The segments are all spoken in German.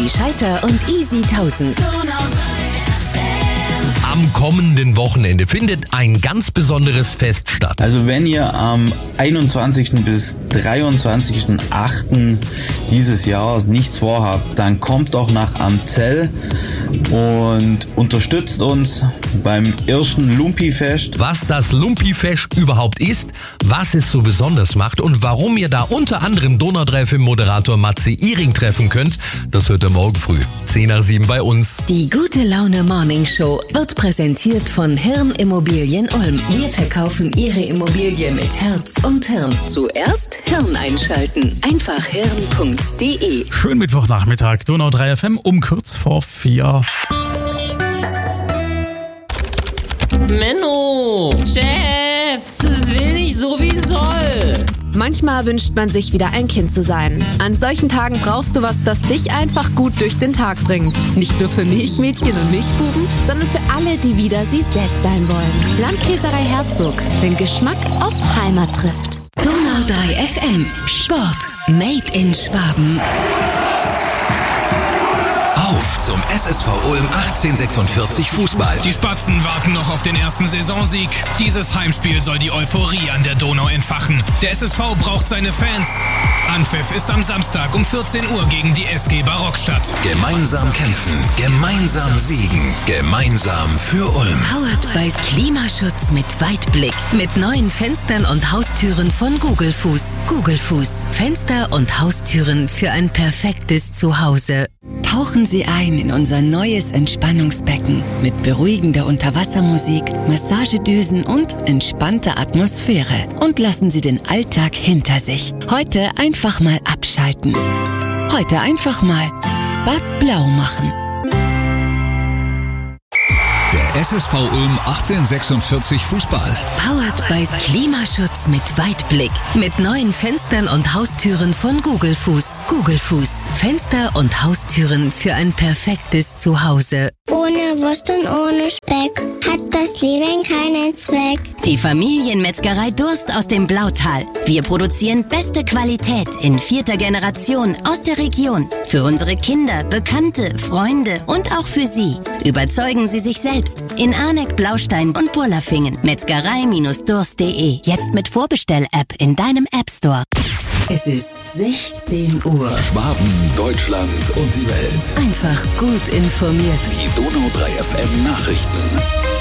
Uli Scheiter und Easy 1000. Am kommenden Wochenende findet ein ganz besonderes Fest statt. Also wenn ihr am 21. bis 23.08. dieses Jahres nichts vorhabt, dann kommt doch nach Amzell und unterstützt uns beim ersten Lumpi-Fest. Was das Lumpi-Fest überhaupt ist, was es so besonders macht und warum ihr da unter anderem Donau 3 FM-Moderator Matze Iring treffen könnt, das hört ihr morgen früh, 6:10 bei uns. Die Gute Laune Morning Show wird präsentiert von Hirn Immobilien Ulm. Wir verkaufen Ihre Immobilie mit Herz und Hirn. Zuerst Hirn einschalten. Einfach hirn.de. Schönen Mittwochnachmittag, Donau 3 FM um kurz vor 4. Menno, Chef, das will nicht so wie soll. Manchmal wünscht man sich wieder ein Kind zu sein. An solchen Tagen brauchst du was, das dich einfach gut durch den Tag bringt. Nicht nur für Milchmädchen und Milchbuben, sondern für alle, die wieder sie selbst sein wollen. Landkäserei Herzog, den Geschmack auf Heimat trifft. Donau 3 FM. Sport. Made in Schwaben. Auf zum SSV Ulm 1846 Fußball. Die Spatzen warten noch auf den ersten Saisonsieg. Dieses Heimspiel soll die Euphorie an der Donau entfachen. Der SSV braucht seine Fans. Anpfiff ist am Samstag um 14 Uhr gegen die SG Barockstadt. Gemeinsam kämpfen, gemeinsam siegen, gemeinsam für Ulm. Powered by Klimaschutz mit Weitblick. Mit neuen Fenstern und Haustüren von Google Fuß. Google Fuß. Fenster und Haustüren für ein perfektes Zuhause. Tauchen Sie ein in unser neues Entspannungsbecken mit beruhigender Unterwassermusik, Massagedüsen und entspannter Atmosphäre. Und lassen Sie den Alltag hinter sich. Heute einfach mal abschalten. Heute einfach mal Bad Blau machen. Der SSV Ulm 1846 Fußball. Powered by Klimaschutz mit Weitblick. Mit neuen Fenstern und Haustüren von Google Fuß. Google Fuß. Fenster und Haustüren für ein perfektes Zuhause. Ohne Wurst und ohne Speck hat das Leben keinen Zweck. Die Familienmetzgerei Durst aus dem Blautal. Wir produzieren beste Qualität in 4. Generation aus der Region. Für unsere Kinder, Bekannte, Freunde und auch für Sie. Überzeugen Sie sich selbst in Arneck, Blaustein und Burlafingen. Metzgerei-durst.de. Jetzt mit Vorbestell-App in deinem App Store. Es ist 16 Uhr. Schwaben, Deutschland und die Welt. Einfach gut informiert. Die Donau 3 FM Nachrichten.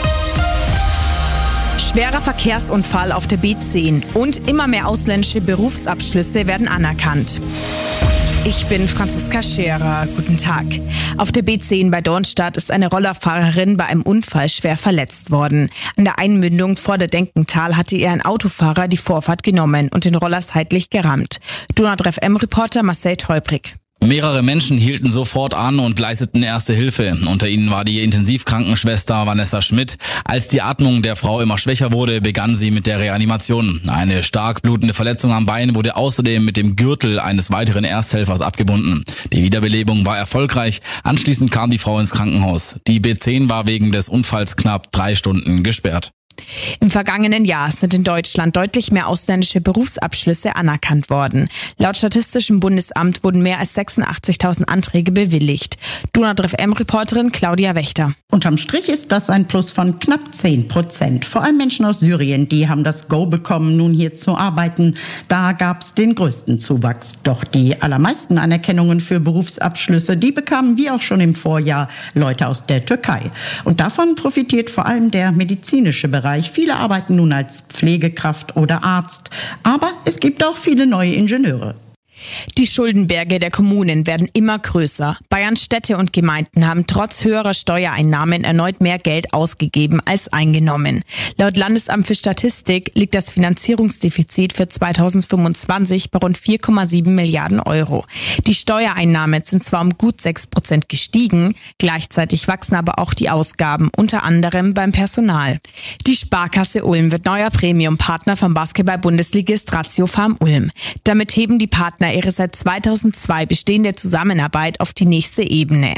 Schwerer Verkehrsunfall auf der B10 und immer mehr ausländische Berufsabschlüsse werden anerkannt. Ich bin Franziska Scherer. Guten Tag. Auf der B10 bei Dornstadt ist eine Rollerfahrerin bei einem Unfall schwer verletzt worden. An der Einmündung vor der Denkental hatte ihr ein Autofahrer die Vorfahrt genommen und den Roller seitlich gerammt. Donau 3 FM-Reporter Marcel Teubrig. Mehrere Menschen hielten sofort an und leisteten erste Hilfe. Unter ihnen war die Intensivkrankenschwester Vanessa Schmidt. Als die Atmung der Frau immer schwächer wurde, begann sie mit der Reanimation. Eine stark blutende Verletzung am Bein wurde außerdem mit dem Gürtel eines weiteren Ersthelfers abgebunden. Die Wiederbelebung war erfolgreich. Anschließend kam die Frau ins Krankenhaus. Die B10 war wegen des Unfalls knapp 3 Stunden gesperrt. Im vergangenen Jahr sind in Deutschland deutlich mehr ausländische Berufsabschlüsse anerkannt worden. Laut Statistischem Bundesamt wurden mehr als 86.000 Anträge bewilligt. Donau 3 FM-Reporterin Claudia Wächter. Unterm Strich ist das ein Plus von knapp 10%. Vor allem Menschen aus Syrien, die haben das Go bekommen, nun hier zu arbeiten. Da gab's den größten Zuwachs. Doch die allermeisten Anerkennungen für Berufsabschlüsse, die bekamen wie auch schon im Vorjahr Leute aus der Türkei. Und davon profitiert vor allem der medizinische Bereich. Viele arbeiten nun als Pflegekraft oder Arzt. Aber es gibt auch viele neue Ingenieure. Die Schuldenberge der Kommunen werden immer größer. Bayerns Städte und Gemeinden haben trotz höherer Steuereinnahmen erneut mehr Geld ausgegeben als eingenommen. Laut Landesamt für Statistik liegt das Finanzierungsdefizit für 2025 bei rund 4,7 Milliarden Euro. Die Steuereinnahmen sind zwar um gut 6% gestiegen, gleichzeitig wachsen aber auch die Ausgaben, unter anderem beim Personal. Die Sparkasse Ulm wird neuer Premium-Partner vom Basketball-Bundesligist Ratio Farm Ulm. Damit heben die Partner ihre seit 2002 bestehende Zusammenarbeit auf die nächste Ebene.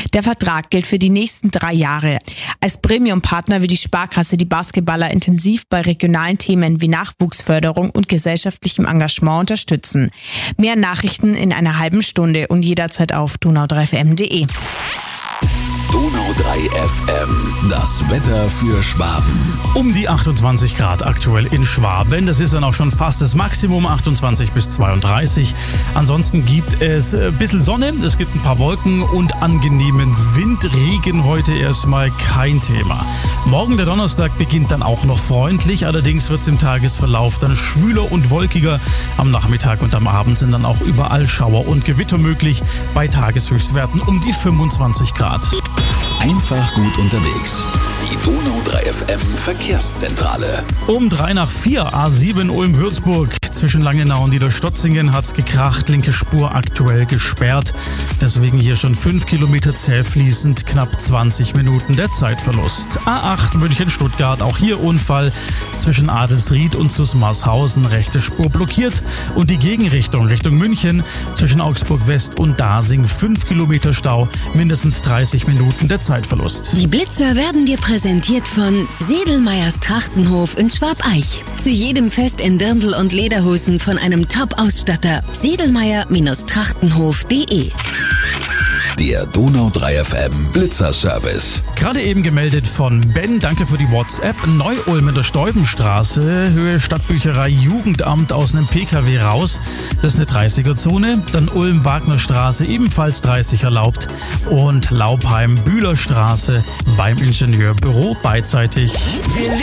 Der Vertrag gilt für die nächsten 3 Jahre. Als Premium-Partner will die Sparkasse die Basketballer intensiv bei regionalen Themen wie Nachwuchsförderung und gesellschaftlichem Engagement unterstützen. Mehr Nachrichten in einer halben Stunde und jederzeit auf donau3fm.de. Donau 3 FM, das Wetter für Schwaben. Um die 28 Grad aktuell in Schwaben. Das ist dann auch schon fast das Maximum, 28 bis 32. Ansonsten gibt es ein bisschen Sonne, es gibt ein paar Wolken und angenehmen Wind. Regen heute erstmal kein Thema. Morgen, der Donnerstag, beginnt dann auch noch freundlich. Allerdings wird es im Tagesverlauf dann schwüler und wolkiger. Am Nachmittag und am Abend sind dann auch überall Schauer und Gewitter möglich. Bei Tageshöchstwerten um die 25 Grad. Einfach gut unterwegs. Die Donau 3 FM Verkehrszentrale. Um 3:04, A7 Ulm-Würzburg. Zwischen Langenau und Niederstotzingen hat's gekracht. Linke Spur aktuell gesperrt. Deswegen hier schon 5 Kilometer zäh fließend, knapp 20 Minuten der Zeitverlust. A8 München-Stuttgart, auch hier Unfall. Zwischen Adelsried und Zusmarshausen rechte Spur blockiert. Und die Gegenrichtung, Richtung München, zwischen Augsburg West und Dasing 5 Kilometer Stau, mindestens 30 Minuten der Zeitverlust. Die Blitzer werden dir präsentiert von Sedelmeyers Trachtenhof in Schwabeich. Zu jedem Fest in Dirndl und Lederhosen von einem Top-Ausstatter. Sedelmeyer-trachtenhof.de. Der Donau 3 FM Blitzer-Service. Gerade eben gemeldet von Ben, danke für die WhatsApp. Neu-Ulm in der Steubenstraße, Höhe Stadtbücherei Jugendamt aus einem PKW raus. Das ist eine 30er-Zone. Dann Ulm-Wagnerstraße, ebenfalls 30 erlaubt. Und Laubheim-Bühlerstraße beim Ingenieurbüro beidseitig.